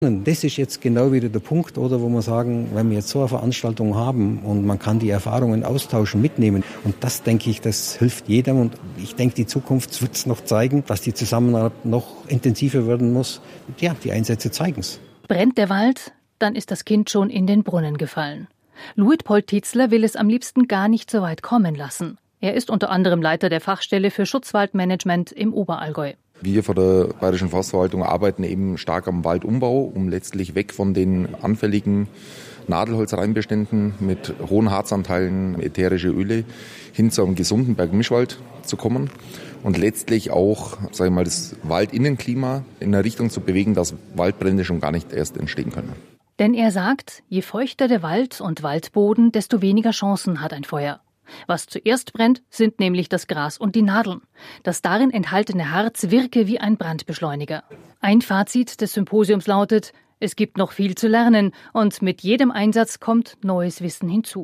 Und das ist jetzt genau wieder der Punkt, oder, wo wir sagen, wenn wir jetzt so eine Veranstaltung haben und man kann die Erfahrungen austauschen, mitnehmen. Und das, denke ich, das hilft jedem. Und ich denke, die Zukunft wird es noch zeigen, dass die Zusammenarbeit noch intensiver werden muss. Und ja, die Einsätze zeigen es. Brennt der Wald, dann ist das Kind schon in den Brunnen gefallen. Luitpold Tietzler will es am liebsten gar nicht so weit kommen lassen. Er ist unter anderem Leiter der Fachstelle für Schutzwaldmanagement im Oberallgäu. Wir von der Bayerischen Forstverwaltung arbeiten eben stark am Waldumbau, um letztlich weg von den anfälligen Nadelholzreinbeständen mit hohen Harzanteilen, ätherische Öle, hin zu einem gesunden Bergmischwald zu kommen und letztlich auch, das Waldinnenklima in eine Richtung zu bewegen, dass Waldbrände schon gar nicht erst entstehen können. Denn er sagt, je feuchter der Wald und Waldboden, desto weniger Chancen hat ein Feuer. Was zuerst brennt, sind nämlich das Gras und die Nadeln. Das darin enthaltene Harz wirke wie ein Brandbeschleuniger. Ein Fazit des Symposiums lautet, es gibt noch viel zu lernen und mit jedem Einsatz kommt neues Wissen hinzu.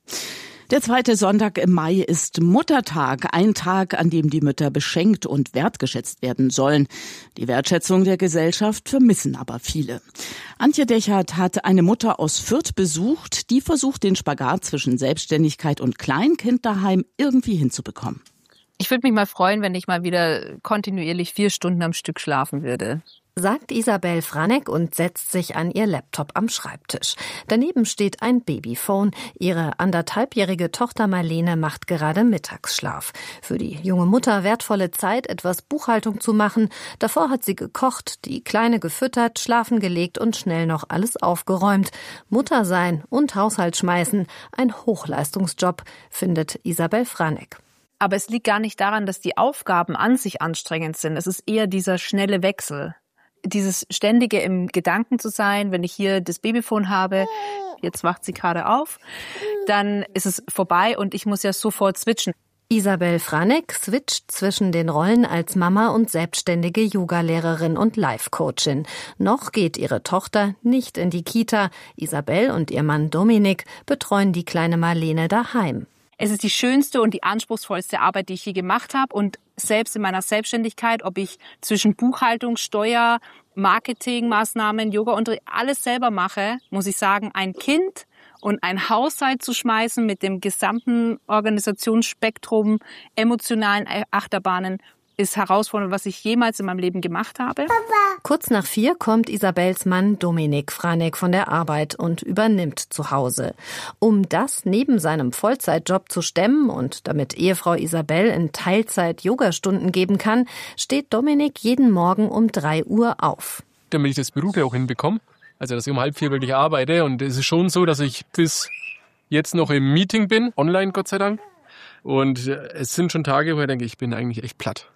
Der zweite Sonntag im Mai ist Muttertag, ein Tag, an dem die Mütter beschenkt und wertgeschätzt werden sollen. Die Wertschätzung der Gesellschaft vermissen aber viele. Antje Dechert hat eine Mutter aus Fürth besucht, die versucht, den Spagat zwischen Selbstständigkeit und Kleinkind daheim irgendwie hinzubekommen. Ich würde mich mal freuen, wenn ich mal wieder kontinuierlich 4 Stunden am Stück schlafen würde. Sagt Isabel Franek und setzt sich an ihr Laptop am Schreibtisch. Daneben steht ein Babyphone. Ihre 1,5-jährige Tochter Marlene macht gerade Mittagsschlaf. Für die junge Mutter wertvolle Zeit, etwas Buchhaltung zu machen. Davor hat sie gekocht, die Kleine gefüttert, schlafen gelegt und schnell noch alles aufgeräumt. Mutter sein und Haushalt schmeißen, ein Hochleistungsjob, findet Isabel Franek. Aber es liegt gar nicht daran, dass die Aufgaben an sich anstrengend sind. Es ist eher dieser schnelle Wechsel. Dieses ständige im Gedanken zu sein, wenn ich hier das Babyphone habe, jetzt wacht sie gerade auf, dann ist es vorbei und ich muss ja sofort switchen. Isabel Franek switcht zwischen den Rollen als Mama und selbstständige Yogalehrerin und Life-Coachin. Noch geht ihre Tochter nicht in die Kita. Isabel und ihr Mann Dominik betreuen die kleine Marlene daheim. Es ist die schönste und die anspruchsvollste Arbeit, die ich je gemacht habe. Und selbst in meiner Selbstständigkeit, ob ich zwischen Buchhaltung, Steuer, Marketingmaßnahmen, Yoga-Unterricht alles selber mache, muss ich sagen, ein Kind und ein Haushalt zu schmeißen mit dem gesamten Organisationsspektrum, emotionalen Achterbahnen, ist herausfordernd, was ich jemals in meinem Leben gemacht habe. Kurz nach 4 kommt Isabels Mann Dominik Franek von der Arbeit und übernimmt zu Hause. Um das neben seinem Vollzeitjob zu stemmen und damit Ehefrau Isabel in Teilzeit Yogastunden geben kann, steht Dominik jeden Morgen um 3 Uhr auf. Damit ich das beruflich auch hinbekomme, also dass ich um 3:30 wirklich arbeite, und es ist schon so, dass ich bis jetzt noch im Meeting bin, online Gott sei Dank, und es sind schon Tage, wo ich denke, ich bin eigentlich echt platt.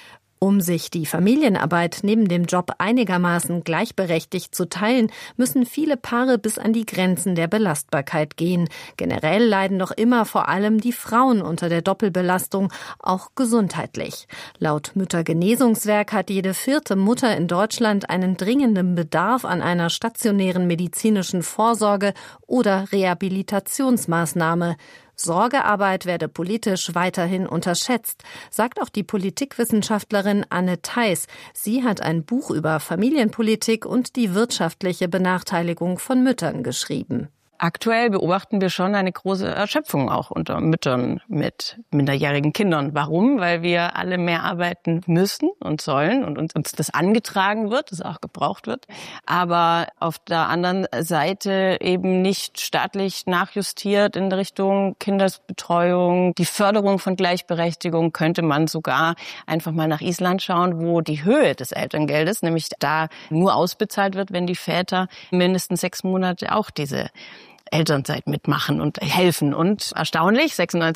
Um sich die Familienarbeit neben dem Job einigermaßen gleichberechtigt zu teilen, müssen viele Paare bis an die Grenzen der Belastbarkeit gehen. Generell leiden noch immer vor allem die Frauen unter der Doppelbelastung, auch gesundheitlich. Laut Müttergenesungswerk hat jede 4. Mutter in Deutschland einen dringenden Bedarf an einer stationären medizinischen Vorsorge oder Rehabilitationsmaßnahme. Sorgearbeit werde politisch weiterhin unterschätzt, sagt auch die Politikwissenschaftlerin Anne Theis. Sie hat ein Buch über Familienpolitik und die wirtschaftliche Benachteiligung von Müttern geschrieben. Aktuell beobachten wir schon eine große Erschöpfung auch unter Müttern mit minderjährigen Kindern. Warum? Weil wir alle mehr arbeiten müssen und sollen und uns das angetragen wird, das auch gebraucht wird. Aber auf der anderen Seite eben nicht staatlich nachjustiert in Richtung Kinderbetreuung. Die Förderung von Gleichberechtigung könnte man sogar einfach mal nach Island schauen, wo die Höhe des Elterngeldes, nämlich da nur ausbezahlt wird, wenn die Väter mindestens 6 Monate auch diese Elternzeit mitmachen und helfen. Und erstaunlich,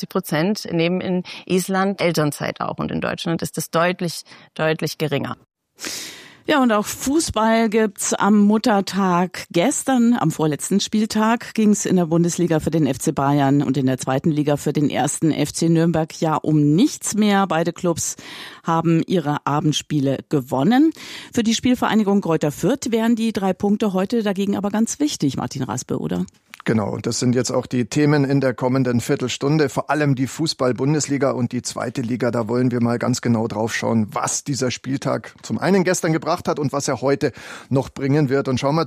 96% nehmen in Island Elternzeit auch. Und in Deutschland ist das deutlich, deutlich geringer. Ja, und auch Fußball gibt's am Muttertag. Gestern, am vorletzten Spieltag, ging's in der Bundesliga für den FC Bayern und in der 2. Liga für den 1. FC Nürnberg ja um nichts mehr. Beide Clubs haben ihre Abendspiele gewonnen. Für die Spielvereinigung Greuther Fürth wären die 3 Punkte heute dagegen aber ganz wichtig, Martin Raspe, oder? Genau, und das sind jetzt auch die Themen in der kommenden Viertelstunde, vor allem die Fußball-Bundesliga und die zweite Liga. Da wollen wir mal ganz genau drauf schauen, was dieser Spieltag zum einen gestern gebracht hat und was er heute noch bringen wird. Und schauen wir